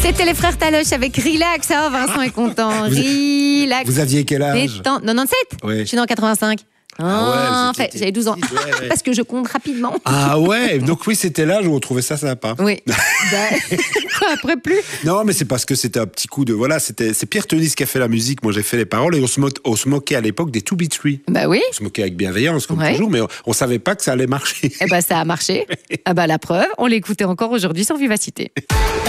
C'était les frères Taloche avec Relax. Oh, Vincent est content. Relax. Vous aviez quel âge? 97. Oui. Je suis né en 85. Ah en fait, j'avais 12 ans. Ouais. Parce que je compte rapidement. Ah ouais, donc oui, c'était l'âge où on trouvait ça sympa. Oui. Quoi, après plus? Non, mais c'est parce que c'était un petit coup de... Voilà, c'est Pierre Tenis qui a fait la musique, moi j'ai fait les paroles, et on se moquait à l'époque des 2B3. Bah oui. On se moquait avec bienveillance, comme Ouais. toujours, mais on savait pas que ça allait marcher. Eh ben, ça a marché. Ah bah, la preuve, on l'écoutait encore aujourd'hui sur Vivacité.